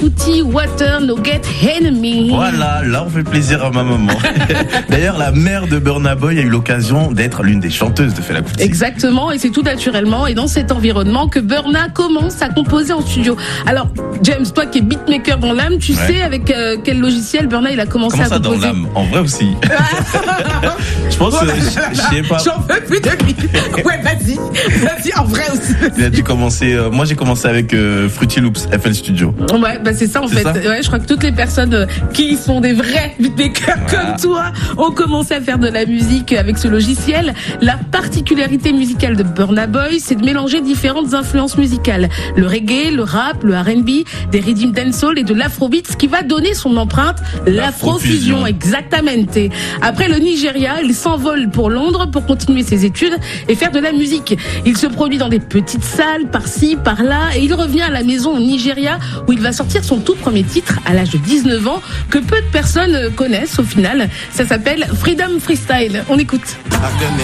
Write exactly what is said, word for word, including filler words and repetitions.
Fouty, Water, No Get Enemy. Voilà, là on fait plaisir à ma maman. D'ailleurs, la mère de Burna Boy a eu l'occasion d'être l'une des chanteuses de Fela Kuti. Exactement, et c'est tout naturellement et dans cet environnement que Burna commence à composer en studio. Alors, James, toi qui es beatmaker dans l'âme, tu ouais. sais avec euh, quel logiciel Burna il a commencé Comment à ça composer? Dans l'âme, en vrai aussi. Je pense que je sais pas. J'en veux plus de lui. Ouais, vas-y, vas-y, en vrai aussi. Il a dû commencer. Euh, moi, j'ai commencé avec euh, Fruity Loops, F L Studio. Ouais, bah c'est ça en c'est fait. Ça ouais, je crois que toutes les personnes qui sont des vrais beatmakers voilà. comme toi ont commencé à faire de la musique avec ce logiciel. La particularité musicale de Burna Boy, c'est de mélanger différentes influences musicales. Le reggae, le rap, le R and B, des rhythms dancehall et de l'afrobeat, ce qui va donner son empreinte, l'afrofusion. Exactement. Après le Nigeria, il s'envole pour Londres pour continuer ses études et faire de la musique. Il se produit dans des petites salles par-ci, par-là et il revient à la maison au Nigeria où il va sortir son tout premier titre à l'âge de dix-neuf ans que peu de personnes connaissent au final. Ça s'appelle Freedom Freestyle. On écoute.